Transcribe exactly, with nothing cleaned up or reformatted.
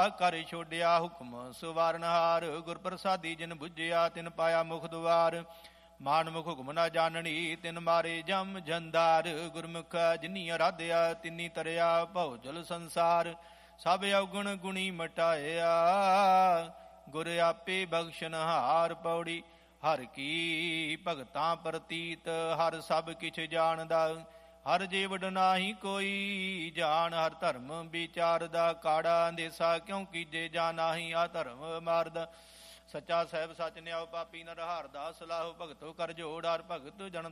ਕਰ ਛੋੜਿਆ ਹੁਕਮ ਸੁਵਾਰਨਹਾਰ। ਗੁਰ ਪ੍ਰਸਾਦੀ ਜਿਨ ਬੁੱਝਿਆ ਤਿਨ ਪਾਇਆ ਮੁਖ ਦੁਆਰ। ਮਾਨ ਮੁਖ ਹੁਕਮ ਨਾ ਜਾਣਨੀ ਤਿਨ ਮਾਰੇ ਜਮ ਜੰਦਾਰ। ਗੁਰਮੁਖ ਜਿਨੀ ਅਰਾਧਿਆ ਤਿਨੀ ਤਰਿਆ ਭਉ ਜਲ ਸੰਸਾਰ। ਸਭ ਔਗੁਣ ਗੁਣੀ ਮਟਾਇਆ ਗੁਰ ਆਪੇ ਬਖਸ਼ਨਹਾਰ। ਪੌੜੀ ਹਰ ਕੀ ਭਗਤਾਂ ਪ੍ਰਤੀਤ ਹਰ ਸਭ ਕਿਛ ਜਾਣਦਾ। ਹਰ ਜੀਵੜ ਨਾਹੀ ਕੋਈ ਜਾਣ ਹਰ ਧਰਮ ਵਿਚਾਰਦਾ। ਕਾੜਾ ਅੰਦੇਸਾ ਕਿਉ ਕੀਜੇ ਜਾ ਨਾਹੀ ਆ ਧਰਮ ਮਾਰਦਾ। ਸੱਚਾ ਸਾਹਿਬ ਸੱਚ ਨਿਆਉ ਪਾਪੀ ਨਰ ਹਾਰਦਾ। ਸਲਾਹੋ ਭਗਤੋ ਕਰ ਜੋੜ ਹਰ ਭਗਤ ਜਨ